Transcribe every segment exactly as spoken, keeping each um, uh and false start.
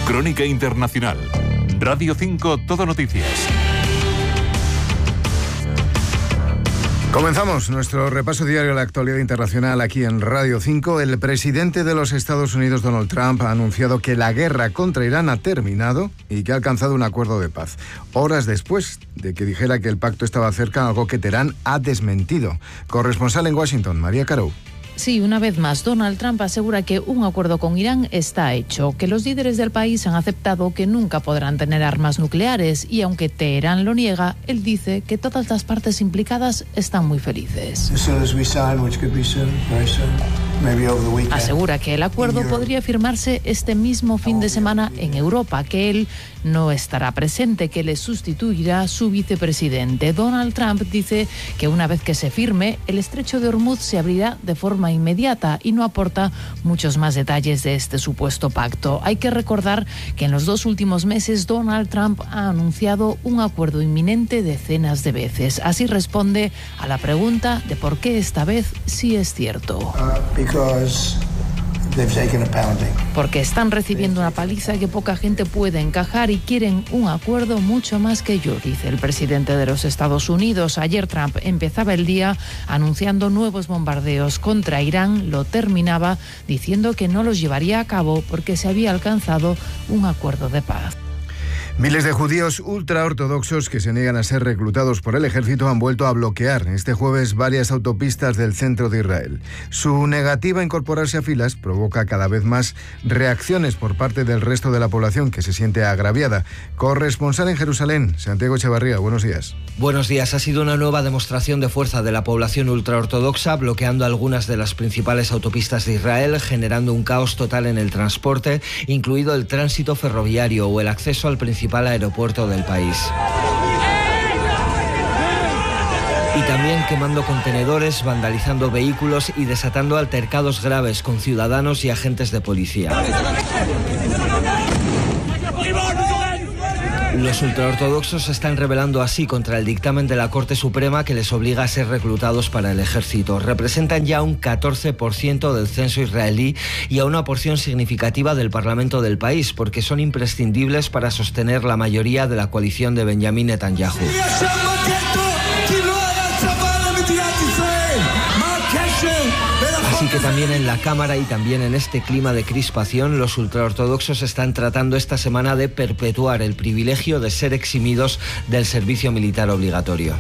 Crónica Internacional. Radio cinco, Todo Noticias. Comenzamos nuestro repaso diario a la actualidad internacional aquí en Radio cinco. El presidente de los Estados Unidos, Donald Trump, ha anunciado que la guerra contra Irán ha terminado y que ha alcanzado un acuerdo de paz. Horas después de que dijera que el pacto estaba cerca, algo que Teherán ha desmentido. Corresponsal en Washington, María Caro. Sí, una vez más, Donald Trump asegura que un acuerdo con Irán está hecho, que los líderes del país han aceptado que nunca podrán tener armas nucleares y aunque Teherán lo niega, él dice que todas las partes implicadas están muy felices. Asegura que el acuerdo podría firmarse este mismo fin de semana en Europa, que él no estará presente, que le sustituirá su vicepresidente. Donald Trump dice que una vez que se firme, el estrecho de Hormuz se abrirá de forma inmediata y no aporta muchos más detalles de este supuesto pacto. Hay que recordar que en los dos últimos meses Donald Trump ha anunciado un acuerdo inminente decenas de veces. Así responde a la pregunta de por qué esta vez sí es cierto. Uh, Porque están recibiendo una paliza que poca gente puede encajar y quieren un acuerdo mucho más que yo, dice el presidente de los Estados Unidos. Ayer Trump empezaba el día anunciando nuevos bombardeos contra Irán, lo terminaba diciendo que no los llevaría a cabo porque se había alcanzado un acuerdo de paz. Miles de judíos ultraortodoxos que se niegan a ser reclutados por el ejército han vuelto a bloquear este jueves varias autopistas del centro de Israel. Su negativa a incorporarse a filas provoca cada vez más reacciones por parte del resto de la población que se siente agraviada. Corresponsal en Jerusalén, Santiago Echevarría, buenos días. Buenos días. Ha sido una nueva demostración de fuerza de la población ultraortodoxa, bloqueando algunas de las principales autopistas de Israel, generando un caos total en el transporte, incluido el tránsito ferroviario o el acceso al principal aeropuerto del país. Y también quemando contenedores, vandalizando vehículos y desatando altercados graves con ciudadanos y agentes de policía. Los ultraortodoxos se están rebelando así contra el dictamen de la Corte Suprema que les obliga a ser reclutados para el ejército. Representan ya un catorce por ciento del censo israelí y a una porción significativa del Parlamento del país, porque son imprescindibles para sostener la mayoría de la coalición de Benjamin Netanyahu. Así que también en la Cámara y también en este clima de crispación, los ultraortodoxos están tratando esta semana de perpetuar el privilegio de ser eximidos del servicio militar obligatorio.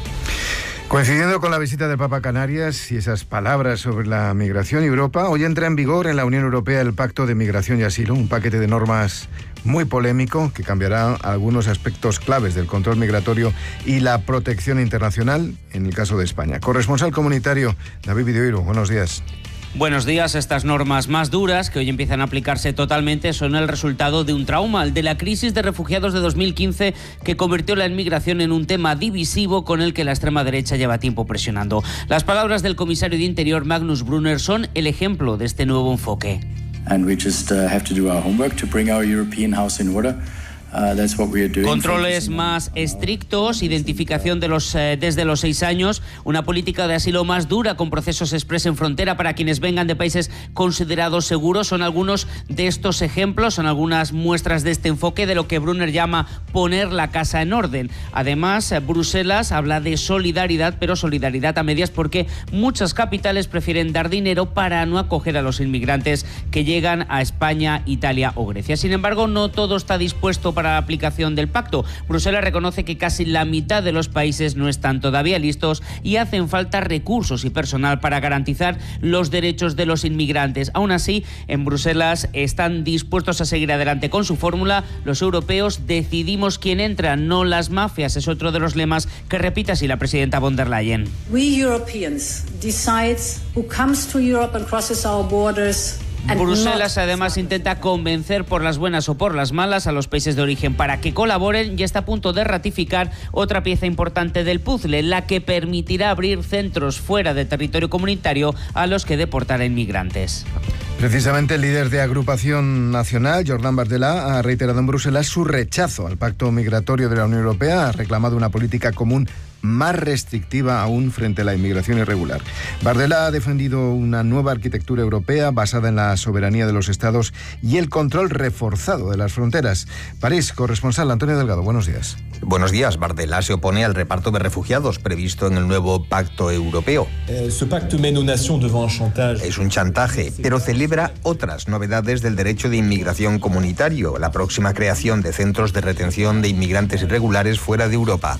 Coincidiendo con la visita del Papa a Canarias y esas palabras sobre la migración y Europa, hoy entra en vigor en la Unión Europea el Pacto de Migración y Asilo, un paquete de normas muy polémico que cambiará algunos aspectos claves del control migratorio y la protección internacional en el caso de España. Corresponsal comunitario David Videoiro, buenos días. Buenos días. Estas normas más duras, que hoy empiezan a aplicarse totalmente, son el resultado de un trauma, el de la crisis de refugiados de dos mil quince, que convirtió la inmigración en un tema divisivo con el que la extrema derecha lleva tiempo presionando. Las palabras del comisario de Interior, Magnus Brunner, son el ejemplo de este nuevo enfoque. And we just uh, have to do our homework to bring our European house in order. Uh, that's what we are doing. Controles más estrictos, identificación de los eh, desde los seis años, una política de asilo más dura con procesos express en frontera para quienes vengan de países considerados seguros. Son algunos de estos ejemplos, son algunas muestras de este enfoque de lo que Brunner llama poner la casa en orden. Además, Bruselas habla de solidaridad, pero solidaridad a medias, porque muchas capitales prefieren dar dinero para no acoger a los inmigrantes que llegan a España, Italia o Grecia. Sin embargo, no todo está dispuesto para la aplicación del pacto. Bruselas reconoce que casi la mitad de los países no están todavía listos y hacen falta recursos y personal para garantizar los derechos de los inmigrantes. Aún así, en Bruselas están dispuestos a seguir adelante con su fórmula. Los europeos decidimos quién entra, no las mafias. Es otro de los lemas que repite así la presidenta von der Leyen. We Europeans decide who comes to Europe and crosses our borders. Bruselas además intenta convencer por las buenas o por las malas a los países de origen para que colaboren y está a punto de ratificar otra pieza importante del puzzle, la que permitirá abrir centros fuera de territorio comunitario a los que deportar a inmigrantes. Precisamente el líder de Agrupación Nacional, Jordan Bardella, ha reiterado en Bruselas su rechazo al pacto migratorio de la Unión Europea, ha reclamado una política común más restrictiva aún frente a la inmigración irregular. Bardella ha defendido una nueva arquitectura europea basada en la soberanía de los estados y el control reforzado de las fronteras. París, corresponsal Antonio Delgado, buenos días. Buenos días. Bardella se opone al reparto de refugiados previsto en el nuevo pacto europeo. Es un chantaje, pero celebra otras novedades del derecho de inmigración comunitario, la próxima creación de centros de retención de inmigrantes irregulares fuera de Europa.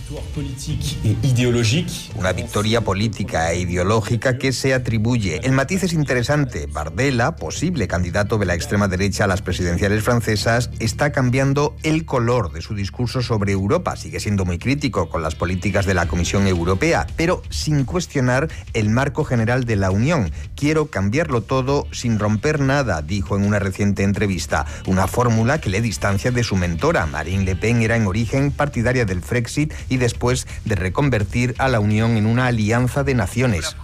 Una victoria política e ideológica que se atribuye. El matiz es interesante. Bardella, posible candidato de la extrema derecha a las presidenciales francesas, está cambiando el color de su discurso sobre Europa. Sigue siendo muy crítico con las políticas de la Comisión Europea, pero sin cuestionar el marco general de la Unión. Quiero cambiarlo todo sin romper nada, dijo en una reciente entrevista. Una fórmula que le distancia de su mentora. Marine Le Pen era en origen partidaria del Frexit y después de reconvertir a la Unión en una alianza de naciones.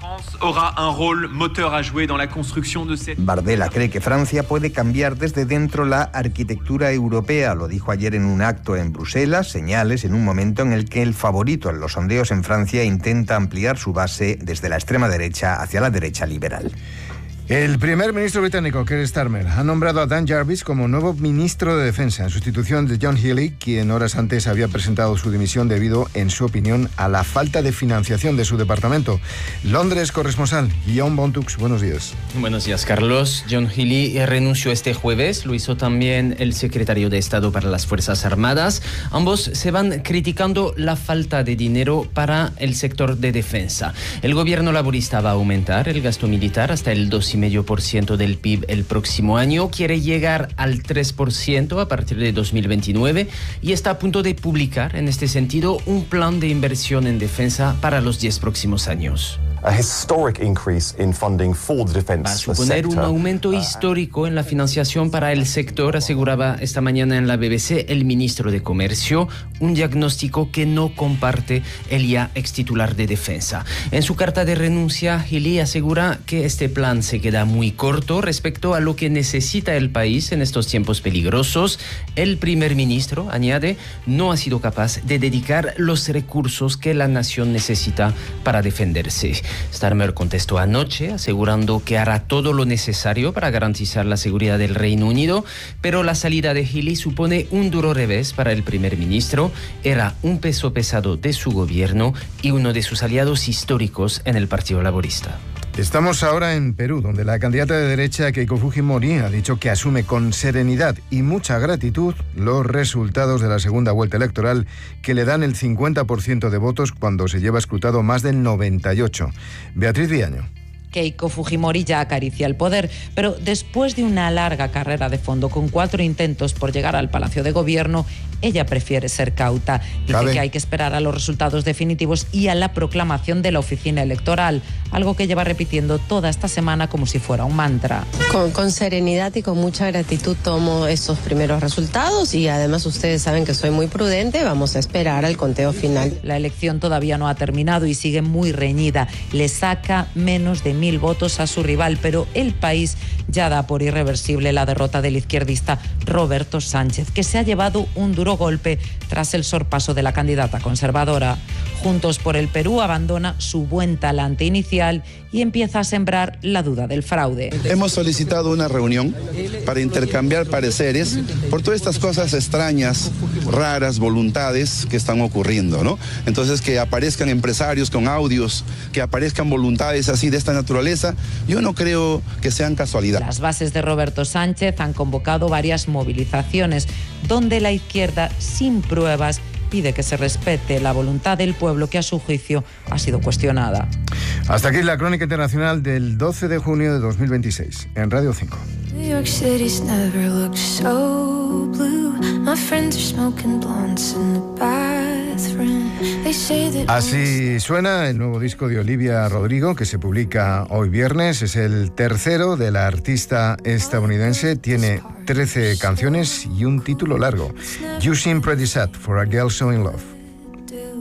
Bardella cree que Francia puede cambiar desde dentro la arquitectura europea. Lo dijo ayer en un acto en Bruselas, señales en un momento en el que el favorito en los sondeos en Francia intenta ampliar su base desde la extrema derecha hacia la derecha liberal. El primer ministro británico, Keir Starmer, ha nombrado a Dan Jarvis como nuevo ministro de Defensa, en sustitución de John Healey, quien horas antes había presentado su dimisión debido, en su opinión, a la falta de financiación de su departamento. Londres, corresponsal, Guillaume Bontux, buenos días. Buenos días, Carlos. John Healey renunció este jueves, lo hizo también el secretario de Estado para las Fuerzas Armadas. Ambos se van criticando la falta de dinero para el sector de defensa. El gobierno laborista va a aumentar el gasto militar hasta el dos coma cinco por ciento del P I B el próximo año, quiere llegar al tres por ciento a partir de dos mil veintinueve y está a punto de publicar en este sentido un plan de inversión en defensa para los diez próximos años. Va a suponer un aumento histórico en la financiación para el sector, aseguraba esta mañana en la B B C el ministro de Comercio, un diagnóstico que no comparte el ya ex titular de Defensa. En su carta de renuncia, Healey asegura que este plan se queda muy corto respecto a lo que necesita el país en estos tiempos peligrosos. El primer ministro, añade, no ha sido capaz de dedicar los recursos que la nación necesita para defenderse. Starmer contestó anoche asegurando que hará todo lo necesario para garantizar la seguridad del Reino Unido, pero la salida de Healey supone un duro revés para el primer ministro. Era un peso pesado de su gobierno y uno de sus aliados históricos en el Partido Laborista. Estamos ahora en Perú, donde la candidata de derecha Keiko Fujimori ha dicho que asume con serenidad y mucha gratitud los resultados de la segunda vuelta electoral, que le dan el cincuenta por ciento de votos cuando se lleva escrutado más del noventa y ocho por ciento. Beatriz Villaño. Keiko Fujimori ya acaricia el poder, pero después de una larga carrera de fondo con cuatro intentos por llegar al Palacio de Gobierno, ella prefiere ser cauta. Dice ¿Cabe? que hay que esperar a los resultados definitivos y a la proclamación de la oficina electoral, algo que lleva repitiendo toda esta semana como si fuera un mantra. Con, con serenidad y con mucha gratitud tomo estos primeros resultados y además ustedes saben que soy muy prudente, vamos a esperar al conteo final. La elección todavía no ha terminado y sigue muy reñida. Le saca menos de mil votos a su rival, pero el país ya da por irreversible la derrota del izquierdista Roberto Sánchez, que se ha llevado un duro golpe tras el sorpaso de la candidata conservadora. Juntos por el Perú abandona su buen talante inicial y empieza a sembrar la duda del fraude. Hemos solicitado una reunión para intercambiar pareceres por todas estas cosas extrañas, raras, voluntades que están ocurriendo, ¿no? Entonces, que aparezcan empresarios con audios, que aparezcan voluntades así de esta naturaleza, yo no creo que sean casualidad. Las bases de Roberto Sánchez han convocado varias movilizaciones donde la izquierda, sin pruebas, pide que se respete la voluntad del pueblo que a su juicio ha sido cuestionada. Hasta aquí la crónica internacional del doce de junio de dos mil veintiséis en Radio cinco. New York City's never looked so blue. My friends are smoking blunts in the bathroom. They say that Así suena el nuevo disco de Olivia Rodrigo, que se publica hoy viernes. Es el tercero de la artista estadounidense. Tiene trece canciones y un título largo. You Seem Pretty Sad for a Girl So in Love.